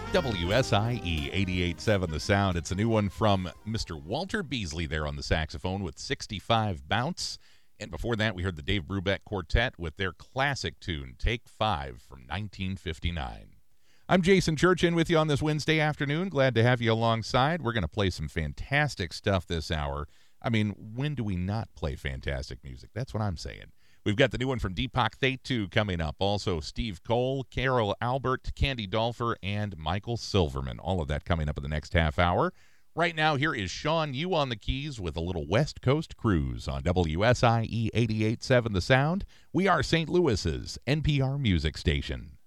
WSIE 88.7 The Sound. It's a new one from Mr. Walter Beasley there on the saxophone with 65 Bounce. And before that, we heard the Dave Brubeck Quartet with their classic tune, Take 5 from 1959. I'm Jason Church in with you on this Wednesday afternoon. Glad to have you alongside. We're going to play some fantastic stuff this hour. I mean, when do we not play fantastic music? That's what I'm saying. We've got the new one from Deepak Thatu coming up. Also, Steve Cole, Carol Albert, Candy Dolfer, and Michael Silverman. All of that coming up in the next half hour. Right now, here is Sean Yu on the keys with a little West Coast cruise on WSIE 88.7 The Sound. We are St. Louis's NPR music station.